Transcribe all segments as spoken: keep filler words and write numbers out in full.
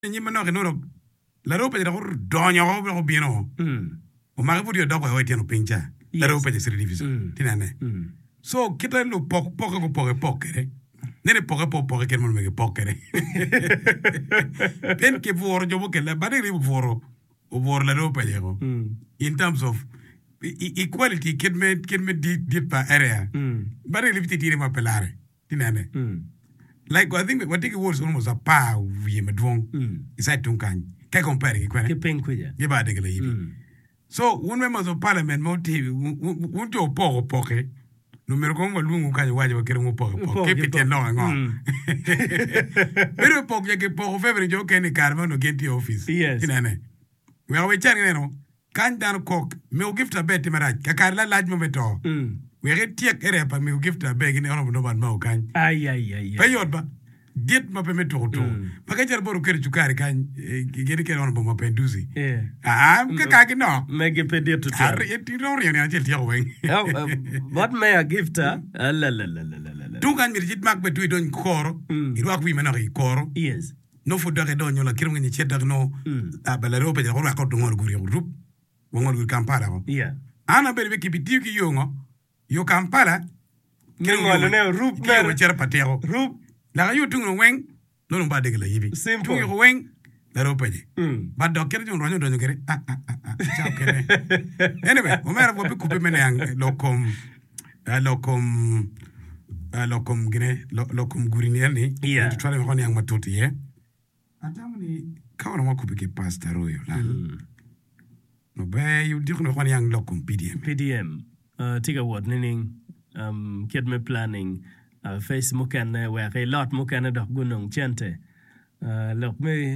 ni mano ke no la ropa de ro donyo go go bino mm o ma go dio dogo ho tieno pincha la ropa de siri diviso tinane so kita lo pok pok go pok pok re nere pok pok pok ke mo me pok re ben ke vor jo ke la bari ri voro o vor la ropa de go in terms of equality kid me kid me dit dit pa area bari li tiri ma pelare tinane like I think what take was almost a pa we me dwong isa tunkan ke compare ke kwene ke penkuya ye ba de gele yibi so one members of parliament mo tv un jo po po ke numero ko mo lungu kan waje ba kere mo po po ke pete no ngo pero po ke po febre jo ke ni karma no get office inane we are we chan no kan dan kok me o gift a bet maraj ka kar la laj mo beto we get tiek ere pa me o gift a beg ni ono no ban ma o kan ay ay ay payot ba dit ma pe me to to pa ka jar boru kere chukari kan gere kere ono ma pe duzi ah ka ka ki no me ge pe dit to ar et no ri ni anjel tiek wen what may a gift la la la la la tu kan mi dit mak be tu don koro i ro ak wi me na ri koro yes no fu dare do nyola kire ngi chedak no a balaro pe ko ko to ngor guri rup ngor guri kampala ko yeah ana be be ki bitiu ki yongo yo kampala kire ngol ne rup mer ko cher patero rup la yo tungo wen no no ba de la yibi simple yo wen la ro pe ba do kire jon ronyo do kire ah ah ah ciao kire anyway o mera ko be ku be menang lokom lokom lokom gine lokom guri ni ni yeah to try ko ni ang matuti ye atamni kawana mo ku be ke pastor yo la no be you dik no ko ni ang lokom pdm pdm uh tiga word meaning um kid me planning uh, face mo kan we a lot mo kan do gunong chente uh look me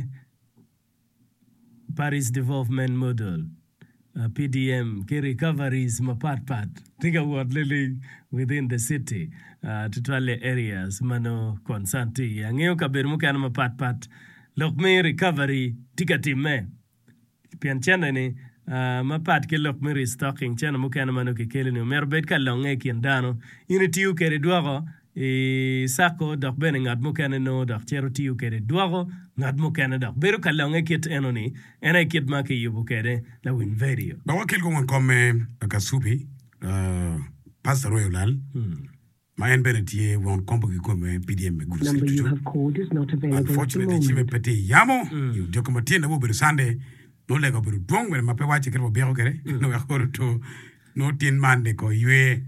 Paris development model uh, P D M ke recoveries ma part part tiga word living within the city uh to twale areas mano consanti angeo kaber mo kan ma part part look me recovery tiga timme pian chene ni Uh, ma pat ke lok me restocking chana mo kana mano ke kele ni mer bet ka longe kin dano ini tiu kere duago e sako dok bene ngad mo kana no dok chero tiu kere duago ngad mo kana dok beru ka longe kit enoni ena kit ma ke yubu kere la win video ba wakel ko ngon comme akasubi uh pastor royal ma en bene tie won kombo ki comme pdm me guru number you have called is not available. Unfortunately chime pete yamo you dokumenti na bo beru sande no lega buru dong me mape wache kero biero kere no ya to no tin mande ko yue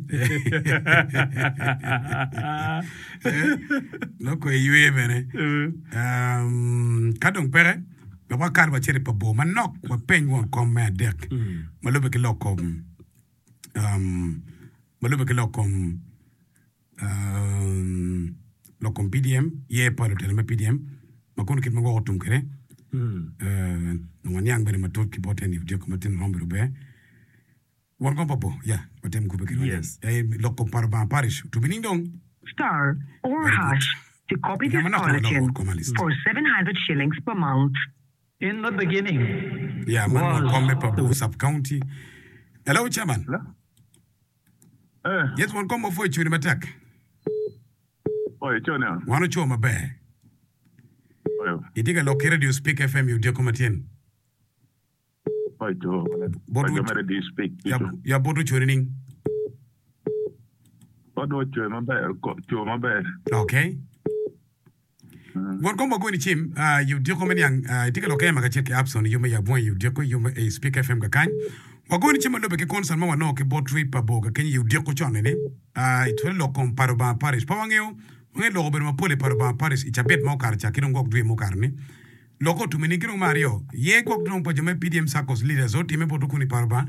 no ko yue bene um kadong pere ba wa kar ba chere pa bo man nok wa pen won kom me dek ma lobe ke lokom um ma lobe ke lokom um lokom pdm ye pa lo tele me pdm ma kono kit ma go tum kere uh no nyang bere matot ki boten ni je ko matin rombe be won ko popo ya botem ko be ki yes e lo ko par ba parish to bining dong Star or hash to copy this collection for seven hundred shillings per month. In the beginning, yeah man ko me pa bo sub county hello chairman eh yes won ko mo fo chuni matak oy chona wano choma be Idiga loki radio speak F M you dear komatien. Oy to. Bodu radio speak. Ya ya bodu chorining. Bodu choma be ko choma be. Okay. Won kombo go ni chim uh you dear komaniang uh idiga loki ma ka check apps on you me ya bon you dear ko you me speak F M ka kan. Wa go ni chim lo be ke concern ma no ke bot trip pa boga ken you dear ko chone ne. Uh it will lo comparo ba Paris pa wangeo. Nge logo be ma pole par ba Paris ichapet mo kar cha kiro ngok dwe mo karni logo tu mini kiro Mario ye gok dron po jame pdm sakos leaders o time potu kuni par ba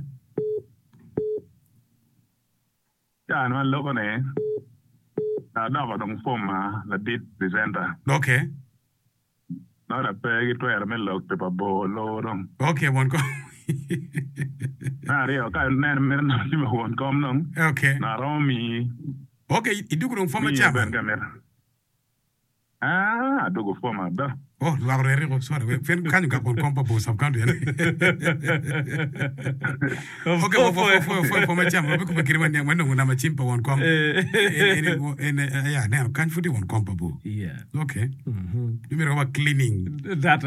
ya no logo ne na na ba dong forma la dit presenter okay na la pe to era me log pe pa bo lo dong okay one ko na rio ka na me na si me won kom non okay na romi okay idugo dong forma chama ah adugo forma da Oh, la re go sorry. We fen kan ka kon kompa bo sub county. Okay, for for for for for my cham, we ko bekiri wan wan nguna ma chimpa won kom. En en ya, na kan futi won kompa bo. Yeah. Okay. Mhm. You mean about cleaning? That